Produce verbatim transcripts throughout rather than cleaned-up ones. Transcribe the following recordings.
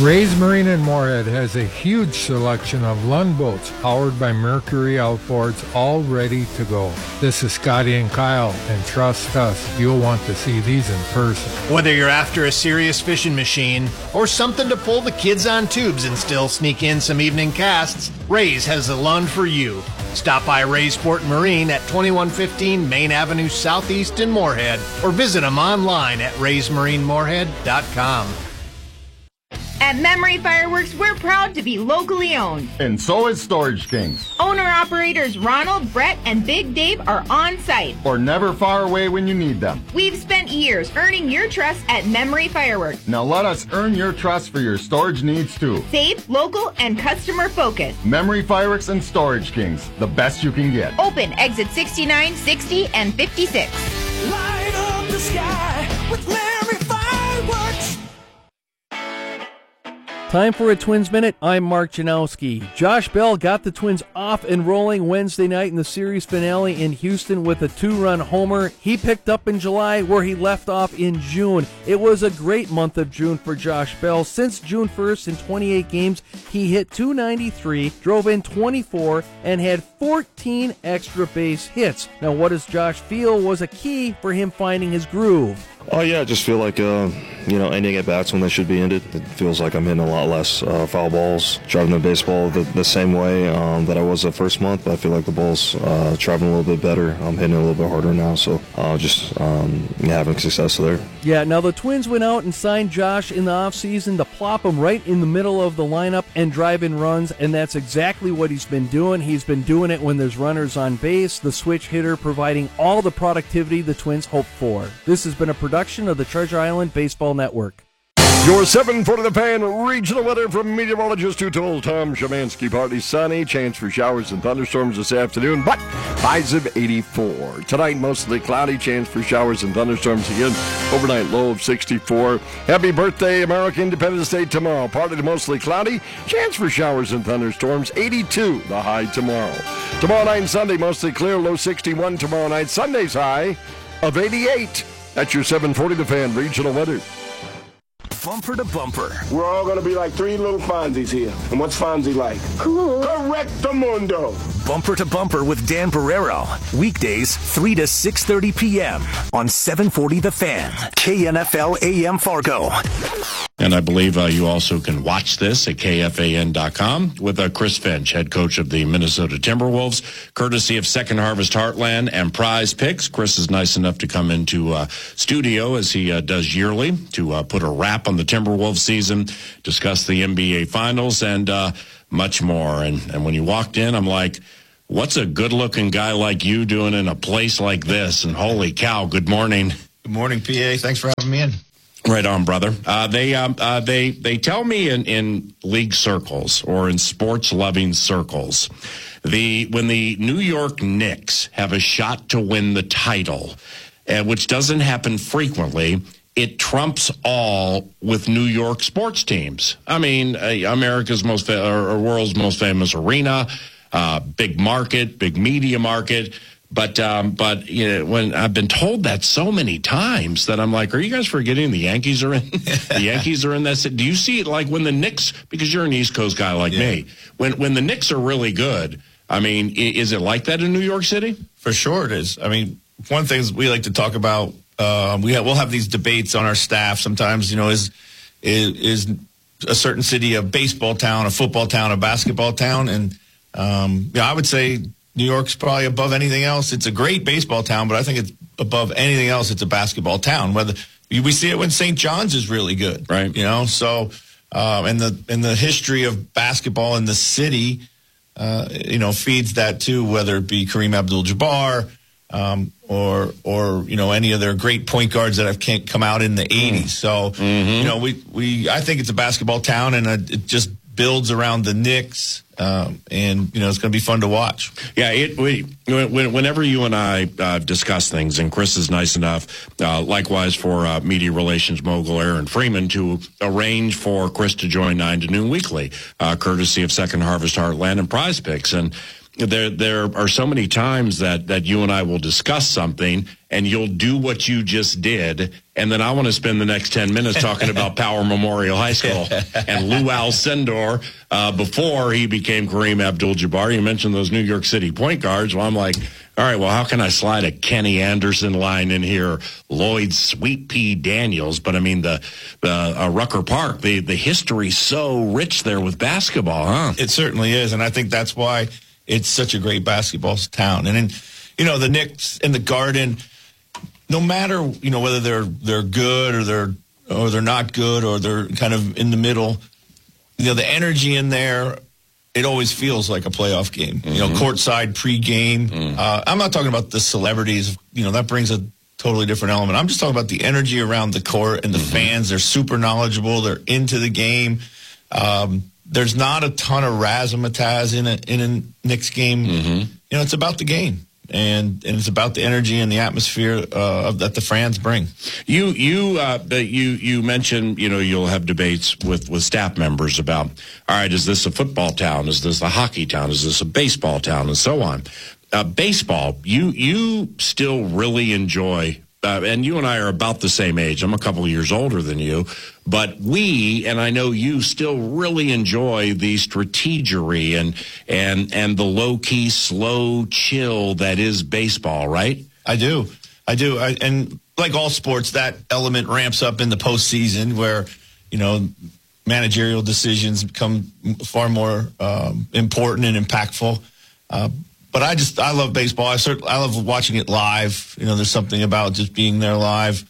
Ray's Marine in Moorhead has a huge selection of Lund boats powered by Mercury outboards, all ready to go. This is Scotty and Kyle, and trust us, you'll want to see these in person. Whether you're after a serious fishing machine or something to pull the kids on tubes and still sneak in some evening casts, Ray's has the Lund for you. Stop by Ray's Sport and Marine at twenty-one fifteen Main Avenue Southeast in Moorhead, or visit them online at rays marine moorhead dot com. At Memory Fireworks, we're proud to be locally owned. And so is Storage Kings. Owner-operators Ronald, Brett, and Big Dave are on site. Or never far away when you need them. We've spent years earning your trust at Memory Fireworks. Now let us earn your trust for your storage needs too. Safe, local, and customer-focused. Memory Fireworks and Storage Kings, the best you can get. Open exit sixty-nine, sixty, and fifty-six. Light up the sky with Memory Fireworks. Time for a Twins Minute. I'm Mark Janowski. Josh Bell got the Twins off and rolling Wednesday night in the series finale in Houston with a two-run homer. He picked up in July where he left off in June. It was a great month of June for Josh Bell. Since June first, in twenty-eight games, he hit two ninety-three, drove in twenty-four, and had fourteen extra base hits. Now, what does Josh feel was a key for him finding his groove? Oh, yeah, I just feel like, uh, you know, ending at bats when they should be ended. It feels like I'm hitting a lot less uh, foul balls, driving the baseball the, the same way um, that I was the first month, but I feel like the ball's uh, traveling a little bit better. I'm hitting it a little bit harder now, so uh, just um, having success there. Yeah, now the Twins went out and signed Josh in the offseason to plop him right in the middle of the lineup and drive in runs, and that's exactly what he's been doing. He's been doing it when there's runners on base, the switch hitter providing all the productivity the Twins hope for. This has been a production of the Treasure Island Baseball Network. Your seven foot of the fan regional weather from meteorologist who told Tom Shemansky. Partly sunny, chance for showers and thunderstorms this afternoon, but highs of eighty-four. Tonight, mostly cloudy, chance for showers and thunderstorms again. Overnight low of sixty-four. Happy birthday, American Independence Day tomorrow. Partly to mostly cloudy, chance for showers and thunderstorms. eighty-two, the high tomorrow. Tomorrow night and Sunday, mostly clear, low sixty-one. Tomorrow night, Sunday's high of eighty-eight. That's your seven forty The Fan regional weather. Bumper to bumper. We're all going to be like three little Fonzies here. And what's Fonzie like? Cool. Correctamundo. Bumper to bumper with Dan Barrero. Weekdays, three to six thirty p.m. on seven forty The Fan. K N F L A M Fargo. And I believe uh, you also can watch this at K F A N dot com with uh, Chris Finch, head coach of the Minnesota Timberwolves, courtesy of Second Harvest Heartland and Prize Picks. Chris is nice enough to come into uh, studio, as he uh, does yearly, to uh, put a wrap on the Timberwolves season, discuss the N B A Finals, and uh, much more. And, and when you walked in, I'm like, what's a good-looking guy like you doing in a place like this? And holy cow, good morning. Good morning, P A. Thanks for having me in. Right on, brother. Uh, they um, uh, they they tell me in, in league circles or in sports-loving circles, the when the New York Knicks have a shot to win the title, uh, which doesn't happen frequently, it trumps all with New York sports teams. I mean, uh, America's most fa- or world's most famous arena, uh, big market, big media market. But um, but you know, when I've been told that so many times that I'm like, are you guys forgetting the Yankees are in? The Yankees are in that. Do you see it like when the Knicks? Because you're an East Coast guy like yeah. me. When when the Knicks are really good, I mean, is it like that in New York City? For sure, it is. I mean, one thing we like to talk about. Uh, we have, we'll have these debates on our staff sometimes. You know, is is is a certain city a baseball town, a football town, a basketball town, and um, yeah, I would say New York's probably above anything else. It's a great baseball town, but I think it's above anything else. It's a basketball town. Whether we see it when Saint John's is really good, right? You know, so um, and the and the history of basketball in the city, uh, you know, feeds that too. Whether it be Kareem Abdul-Jabbar um, or or you know any of their great point guards that have can't come out in the eighties. So mm-hmm. you know, we we I think it's a basketball town, and a, it just builds around the Knicks, um, and you know it's going to be fun to watch. Yeah, it, we, whenever you and I uh, discuss things, and Chris is nice enough, uh, likewise for uh, media relations mogul Aaron Freeman, to arrange for Chris to join nine to noon weekly, uh, courtesy of Second Harvest Heartland and Prize Picks. And there there are so many times that, that you and I will discuss something, and you'll do what you just did, And then I want to spend the next ten minutes talking about Power Memorial High School and Lou Alcindor uh, before he became Kareem Abdul-Jabbar. You mentioned those New York City point guards. Well, I'm like, all right, well, how can I slide a Kenny Anderson line in here, Lloyd Sweet Pea Daniels? But, I mean, the, the uh, Rucker Park, the, the history's so rich there with basketball, huh? It certainly is, and I think that's why it's such a great basketball town. And, then, you know, the Knicks and the Garden – no matter, you know, whether they're they're good or they're or they're not good or they're kind of in the middle, you know, the energy in there, it always feels like a playoff game. Mm-hmm. You know, courtside pregame. Mm. Uh, I'm not talking about the celebrities. You know, that brings a totally different element. I'm just talking about the energy around the court and the mm-hmm. fans. They're super knowledgeable. They're into the game. Um, there's not a ton of razzmatazz in a in a Knicks game. Mm-hmm. You know, it's about the game. And, and it's about the energy and the atmosphere uh, that the fans bring. You you uh, you you mentioned, you know, you'll have debates with, with staff members about, all right, is this a football town? Is this a hockey town? Is this a baseball town? And so on. Uh, baseball, you you still really enjoy, uh, and you and I are about the same age. I'm a couple of years older than you. But we, and I know you, still really enjoy the strategery and and and the low-key, slow chill that is baseball, right? I do. I do. I, and like all sports, that element ramps up in the postseason where, you know, managerial decisions become far more um, important and impactful. Uh, but I just, I love baseball. I, cert- I love watching it live. You know, there's something about just being there live.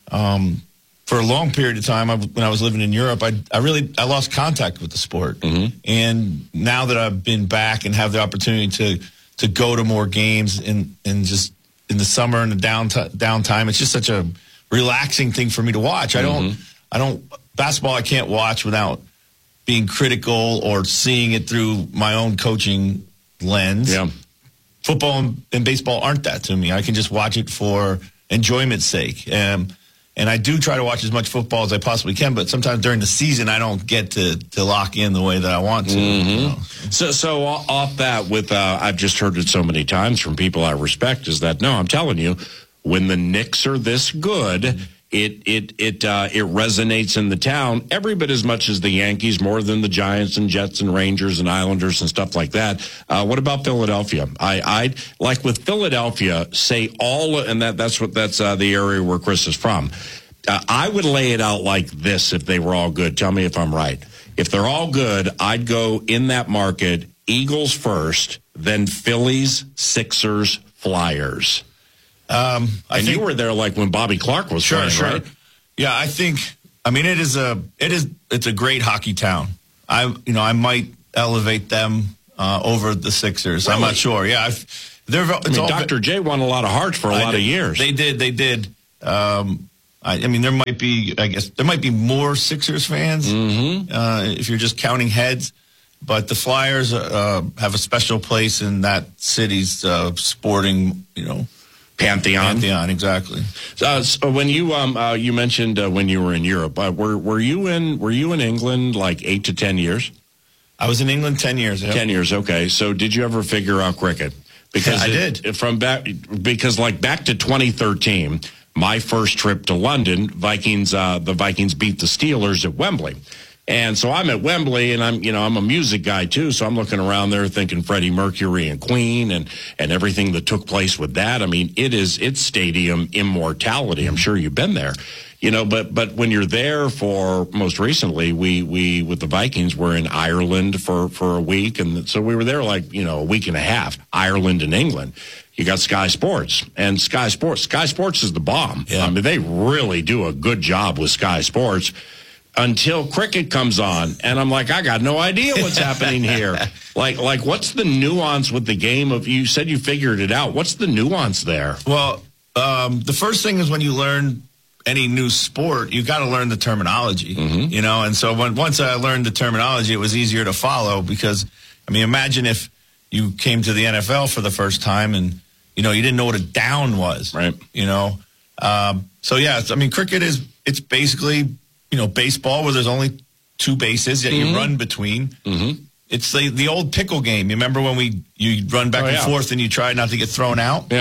Um For a long period of time, I, when I was living in Europe, I, I really I lost contact with the sport. Mm-hmm. And now that I've been back and have the opportunity to to go to more games in, in just in the summer and the down downtime, it's just such a relaxing thing for me to watch. Mm-hmm. I don't I don't basketball I can't watch without being critical or seeing it through my own coaching lens. Yeah. Football and, and baseball aren't that to me. I can just watch it for enjoyment's sake. Um, And I do try to watch as much football as I possibly can, but sometimes during the season I don't get to, to lock in the way that I want to. Mm-hmm. You know? So, so off that, with uh, I've just heard it so many times from people I respect, is that no, I'm telling you, when the Knicks are this good, it it it uh, it resonates in the town every bit as much as the Yankees, more than the Giants and Jets and Rangers and Islanders and stuff like that. Uh, what about Philadelphia? I I like with Philadelphia, say all, and that that's what that's uh, the area where Chris is from. Uh, I would lay it out like this if they were all good. Tell me if I'm right. If they're all good, I'd go in that market, Eagles first, then Phillies, Sixers, Flyers. Um, I and think, you were there like when Bobby Clark was sure, playing, sure. right? Yeah, I think. I mean, it is a it is it's a great hockey town. I you know I might elevate them uh, over the Sixers. Really? I'm not sure. Yeah, I've, they're. It's I mean, all, Doctor J won a lot of hearts for a I lot did, of years. They did. They did. Um, I, I mean, there might be. I guess there might be more Sixers fans mm-hmm. uh, if you're just counting heads. But the Flyers uh, have a special place in that city's uh, sporting, you know. Pantheon. Pantheon, exactly. Uh, so when you um uh, you mentioned uh, when you were in Europe, uh, were were you in were you in England like eight to ten years? I was in England ten years. Yep. Ten years, okay. So did you ever figure out cricket? Because yeah, I it, did. From back because like back to twenty thirteen, my first trip to London, Vikings uh, the Vikings beat the Steelers at Wembley. And so I'm at Wembley, and I'm, you know, I'm a music guy too. So I'm looking around there, thinking Freddie Mercury and Queen, and and everything that took place with that. I mean, it is it's stadium immortality. I'm sure you've been there, you know. But but when you're there for most recently, we we with the Vikings were in Ireland for for a week, and so we were there like you know a week and a half. Ireland and England. You got Sky Sports, and Sky Sports. Sky Sports is the bomb. Yeah. I mean, they really do a good job with Sky Sports. Until cricket comes on, and I'm like, I got no idea what's happening here. Like, like, what's the nuance with the game of? You said you figured it out. What's the nuance there? Well, um, the first thing is when you learn any new sport, you got to learn the terminology, mm-hmm. you know. And so when once I learned the terminology, it was easier to follow because, I mean, imagine if you came to the N F L for the first time and you know you didn't know what a down was, right? You know, um, so yeah, I mean, cricket is it's basically. You know, baseball where there's only two bases that mm-hmm. you run between. Mm-hmm. It's the the old pickle game. You remember when we you run back oh, and yeah. forth and you try not to get thrown out? Yeah.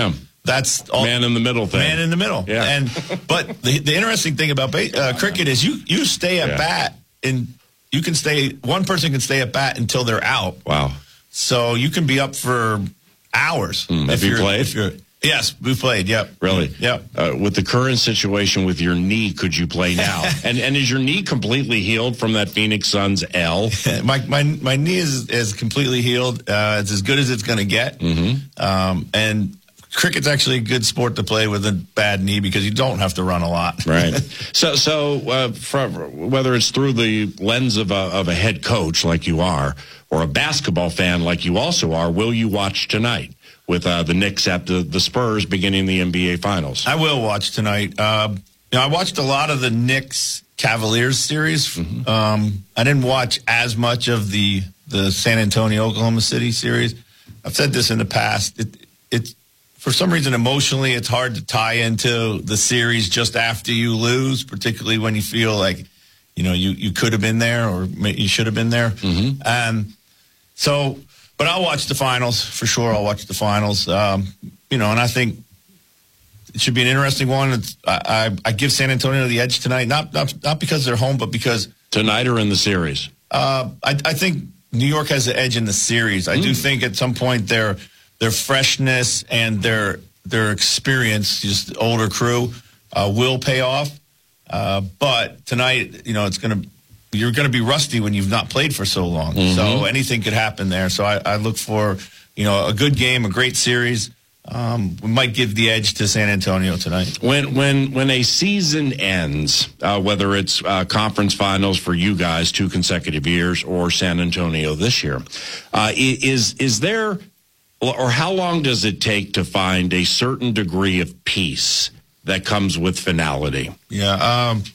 that's all, man in the middle thing. Man in the middle. Yeah. And but the the interesting thing about uh, cricket is you you stay at yeah. bat and you can stay. One person can stay at bat until they're out. Wow. So you can be up for hours. Mm, have you played? If you're, yes, we played. Yep. Really? Yep. Uh, with the current situation with your knee, could you play now? and and is your knee completely healed from that Phoenix Suns L? my my my knee is is completely healed. Uh, it's as good as it's going to get. Mm-hmm. Um, and cricket's actually a good sport to play with a bad knee because you don't have to run a lot. Right. So so uh, from, whether it's through the lens of a of a head coach like you are, or a basketball fan like you also are, will you watch tonight with uh, the Knicks at the, the Spurs beginning the N B A Finals? I will watch tonight. Uh, you know, I watched a lot of the Knicks Cavaliers series. Mm-hmm. Um, I didn't watch as much of the the San Antonio Oklahoma City series. I've said this in the past. It, it's for some reason emotionally, it's hard to tie into the series just after you lose, particularly when you feel like, you know, you, you could have been there or you should have been there. Mm-hmm. Um, so, but I'll watch the finals for sure. I'll watch the finals. Um, you know, and I think it should be an interesting one. It's, I, I, I give San Antonio the edge tonight, not not not because they're home, but because tonight or in the series. Uh, I, I think New York has the edge in the series. I mm. do think at some point their their freshness and their their experience, just older crew, uh, will pay off. Uh, but tonight, you know, it's going to. You're going to be rusty when you've not played for so long. Mm-hmm. So anything could happen there. So I, I look for, you know, a good game, a great series. Um, we might give the edge to San Antonio tonight. When when when a season ends, uh, whether it's uh, conference finals for you guys two consecutive years or San Antonio this year, uh, is is there or how long does it take to find a certain degree of peace that comes with finality? Yeah, um,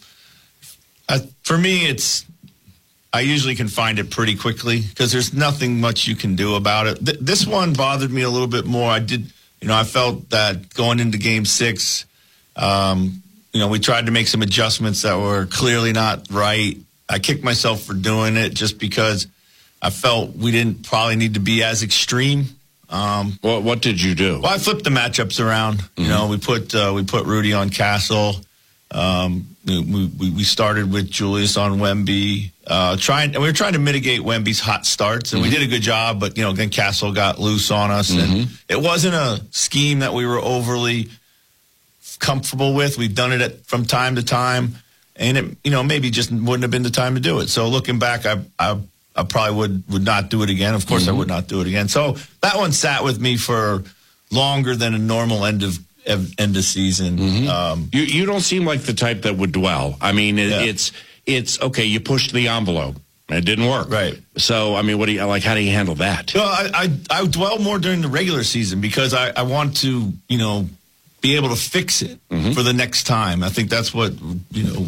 I, for me, it's. I usually can find it pretty quickly because there's nothing much you can do about it. Th- this one bothered me a little bit more. I did, you know, I felt that going into game six, um, you know, we tried to make some adjustments that were clearly not right. I kicked myself for doing it just because I felt we didn't probably need to be as extreme. Um, what what did you do? Well, I flipped the matchups around. Mm-hmm. You know, we put uh, we put Rudy on Castle. Um, we, we we started with Julius on Wemby, uh, trying, and we were trying to mitigate Wemby's hot starts, and mm-hmm. we did a good job. But you know, then Castle got loose on us, mm-hmm. and it wasn't a scheme that we were overly comfortable with. We've done it at, from time to time, and it, you know, maybe just wouldn't have been the time to do it. So looking back, I I, I probably would would not do it again. Of course, mm-hmm. I would not do it again. So that one sat with me for longer than a normal end of. End of season. Mm-hmm. Um, you you don't seem like the type that would dwell. I mean, it, yeah. it's it's okay. You pushed the envelope. It didn't work. Right. So I mean, what do you like? How do you handle that? Well, I I, I dwell more during the regular season because I, I want to you know be able to fix it mm-hmm. for the next time. I think that's what you know.